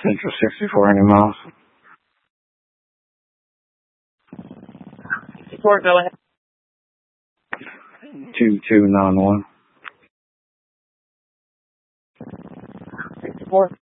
Central 64, any miles? 64, go ahead. 2291. 64.